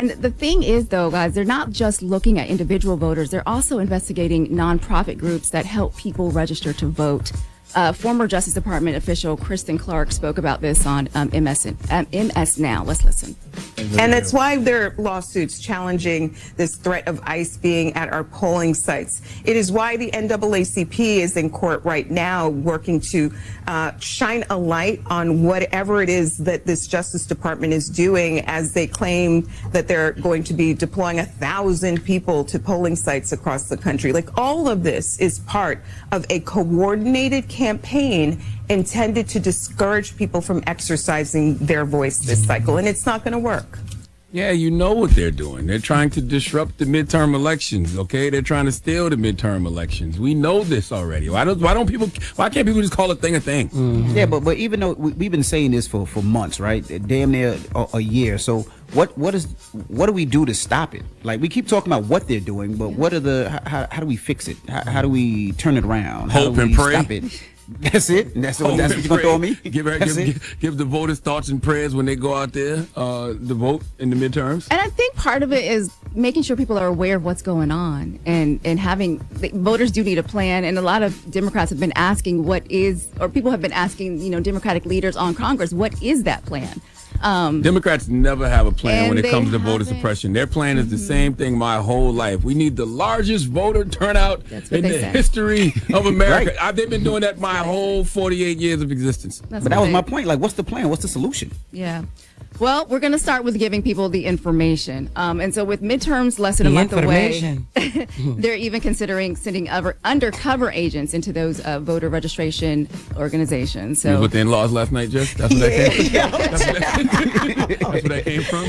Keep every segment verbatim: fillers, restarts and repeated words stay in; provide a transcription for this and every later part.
And the thing is, though, guys, they're not just looking at individual voters. They're also investigating nonprofit groups that help people register to vote. Uh, former Justice Department official Kristen Clark spoke about this on um, M S, um, M S Now. Let's listen. And that's why there are lawsuits challenging this threat of ICE being at our polling sites. It is why the N double A C P is in court right now working to uh, shine a light on whatever it is that this Justice Department is doing, as they claim that they're going to be deploying a thousand people to polling sites across the country. Like, all of this is part of a coordinated campaign intended to discourage people from exercising their voice this cycle, and it's not going to work. Yeah, you know what they're doing. They're trying to disrupt the midterm elections, okay? They're trying to steal the midterm elections. We know this already. Why don't why don't people why can't people just call a thing a thing? Mm-hmm. Yeah, but but even though we, we've been saying this for, for months, right? Damn near a, a year. So what what is what do we do to stop it? Like, we keep talking about what they're doing, but what are the how, how do we fix it? How, how do we turn it around? How Hope do we and pray. Stop it? That's it. That's what, that's what you're gonna throw me. Give, give, give, give the voters thoughts and prayers when they go out there uh, to vote in the midterms. And I think part of it is making sure people are aware of what's going on, and and having the, voters do need a plan. And a lot of Democrats have been asking what is, or people have been asking, you know, Democratic leaders on Congress, what is that plan? Um, Democrats never have a plan when it comes to voter haven't. suppression. Their plan is the Mm-hmm. same thing my whole life. We need the largest voter turnout in the say. history of America. Right. I, they've been doing that my whole forty-eight years of existence. That's But that what was they- my point. Like, what's the plan? What's the solution? Yeah. Well, we're going to start with giving people the information. Um, and so with midterms less than a The month away, information. they're even considering sending other undercover agents into those uh, voter registration organizations. You was So with the in-laws last night, Jess? That's where that came from? That's where that, that's where that came from?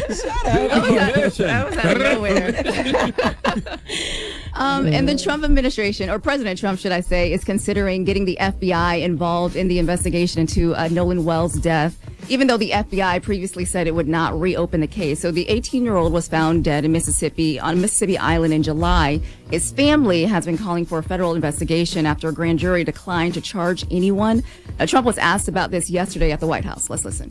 that was out, that was out of nowhere. um, and the Trump administration, or President Trump, should I say, is considering getting the F B I involved in the investigation into uh, Nolan Wells' death, even though the F B I previously said it would not reopen the case. So the eighteen-year-old was found dead in Mississippi, on Mississippi Island in July. His family has been calling for a federal investigation after a grand jury declined to charge anyone. Uh, Trump was asked about this yesterday at the White House. Let's listen.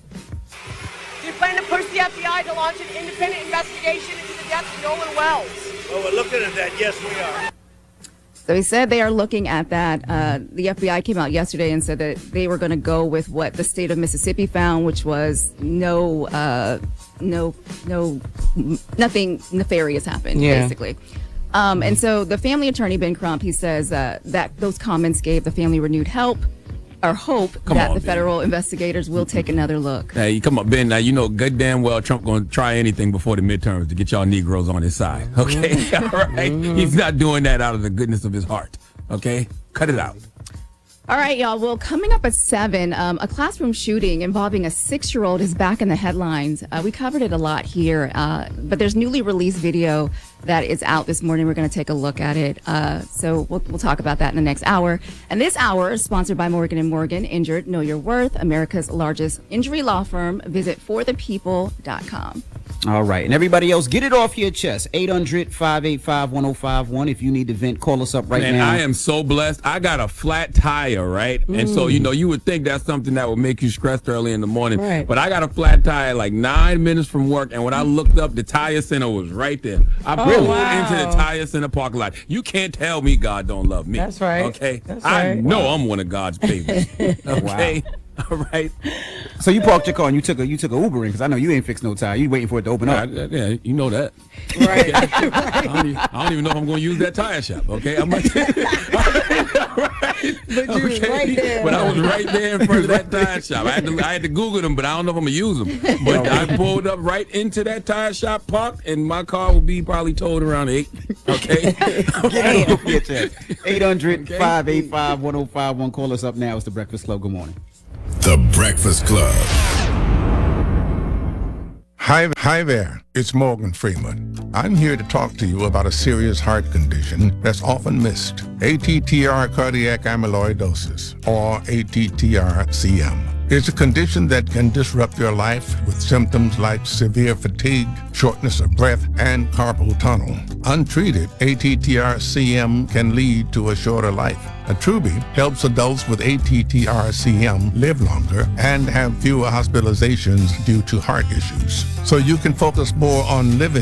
Do you plan to push the F B I to launch an independent investigation into the death of Nolan Wells? Well, we're looking at that. Yes, we are. So he said they are looking at that. Uh, the F B I came out yesterday and said that they were going to go with what the state of Mississippi found, which was no, uh, no, no, nothing nefarious happened, Yeah. basically. Um, and so the family attorney, Ben Crump, he says uh, that those comments gave the family renewed help or hope Come that on, the Ben. federal investigators will take another look. Hey, come on, Ben. Now, you know good damn well Trump going to try anything before the midterms to get y'all Negroes on his side. Okay? All right? He's not doing that out of the goodness of his heart. Okay? Cut it out. All right, y'all. Well, coming up at seven, um, a classroom shooting involving a six-year-old is back in the headlines. Uh, we covered it a lot here, uh, but there's newly released video that is out this morning. We're going to take a look at it. Uh, so we'll, we'll talk about that in the next hour. And this hour is sponsored by Morgan and Morgan. Injured, know your worth. America's largest injury law firm. Visit for the people dot com. All right. And everybody else, get it off your chest. eight hundred, five eight five, one oh five one. If you need to vent, call us up right Man, now. I am so blessed. I got a flat tire, right? And so, you know, you would think that's something that would make you stressed early in the morning. Right. But I got a flat tire like nine minutes from work, and when I looked up, the tire center was right there. I Oh, pulled wow. into the tire center parking lot. You can't tell me God don't love me. That's right. Okay? That's I right. know I'm one of God's favorites. Okay? All right. So you parked your car and you took a you took a Uber in, because I know you ain't fixed no tire. You waiting for it to open Yeah, up. I- yeah, you know that. Right. I, don't even, I don't even know if I'm going to use that tire shop. Okay, I'm like, right? But you was right there. But I was right there in front of that tire shop. I had to, I had to Google them, but I don't know if I'm gonna use them. But I pulled up right into that tire shop, parked, and my car will be probably towed around eight. Okay. Get it off your chest. eight hundred, five eight five, one oh five one. Call us up now. It's the Breakfast Club. Good morning. The Breakfast Club. Hi, hi there. It's Morgan Freeman. I'm here to talk to you about a serious heart condition that's often missed. A T T R cardiac amyloidosis, or A T T R C M. It's a condition that can disrupt your life with symptoms like severe fatigue, shortness of breath, and carpal tunnel. Untreated, A T T R C M can lead to a shorter life. Attruby helps adults with A T T R C M live longer and have fewer hospitalizations due to heart issues. So you can focus more on living